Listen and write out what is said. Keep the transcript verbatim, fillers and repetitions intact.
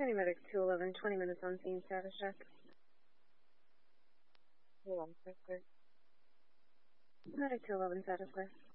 County Medic two eleven, twenty minutes on scene, status check. Hold on, quick, quick. Medic two eleven, status clear.